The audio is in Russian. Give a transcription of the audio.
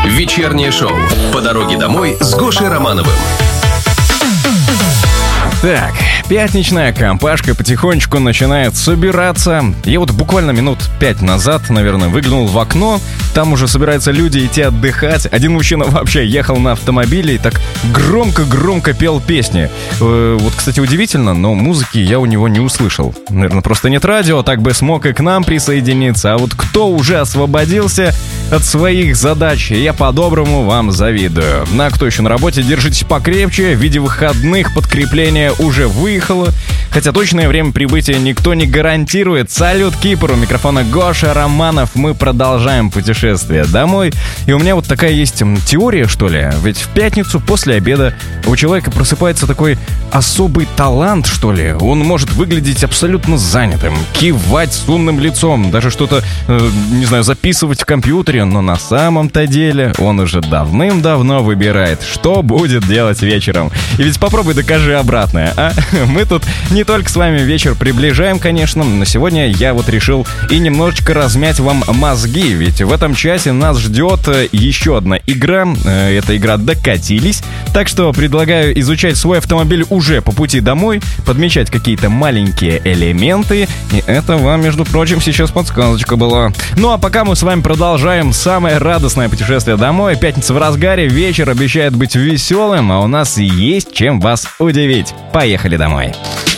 Вечернее шоу «По дороге домой» с Гошей Романовым. Так, пятничная компашка потихонечку начинает собираться. Я вот буквально минут 5 назад, наверное, выглянул в окно. Там уже собираются люди идти отдыхать. Один мужчина вообще ехал на автомобиле и так громко-громко пел песни. Вот, кстати, удивительно, но музыки я у него не услышал. Наверное, просто нет радио, так бы смог и к нам присоединиться. А вот кто уже освободился от своих задач, я по-доброму вам завидую. На кто еще на работе, держитесь покрепче. В виде выходных подкрепление уже выехало, хотя точное время прибытия никто не гарантирует. Салют Кипру, у микрофона Гоша Романов. Мы продолжаем путешествие домой. И у меня вот такая есть теория, что ли. Ведь в пятницу после обеда у человека просыпается такой особый талант, что ли. Он может выглядеть абсолютно занятым, кивать с умным лицом, даже что-то, не знаю, записывать в компьютере. Но на самом-то деле он уже давным-давно выбирает, что будет делать вечером. И ведь попробуй докажи обратное, а? Мы тут не только с вами вечер приближаем, конечно, но сегодня я вот решил и немножечко размять вам мозги, ведь в этом часе нас ждет еще одна игра. Эта игра «Докатились», так что предлагаю изучать свой автомобиль уже по пути домой, подмечать какие-то маленькие элементы, и это вам, между прочим, сейчас подсказочка была. Ну а пока мы с вами продолжаем самое радостное путешествие домой. Пятница в разгаре, вечер обещает быть веселым, а у нас есть чем вас удивить. Поехали домой.